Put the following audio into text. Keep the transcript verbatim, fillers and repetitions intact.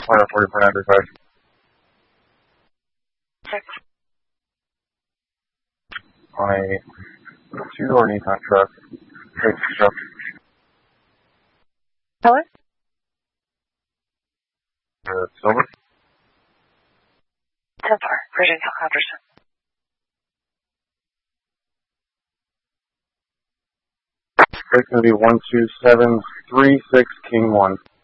Final forty-four ninety-five. Six. On a two-door Nissan truck. Tracy truck. Hello? Uh, silver. ten four. Virginia Anderson. It's going to be one two seven three six King one.